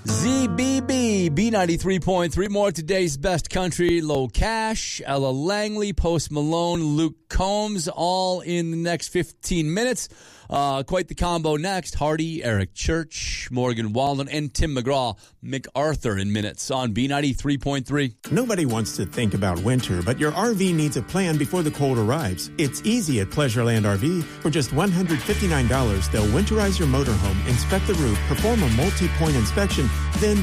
ZBB, B93.3, more today's best country. Low Cash, Ella Langley, Post Malone, Luke Combs, all in the next 15 minutes. Quite the combo next. Hardy, Eric Church, Morgan Walden, and Tim McGraw. MacArthur in minutes on B93.3. Nobody wants to think about winter, but your RV needs a plan before the cold arrives. It's easy at Pleasureland RV. For just $159, they'll winterize your motorhome, inspect the roof, perform a multi-point inspection, then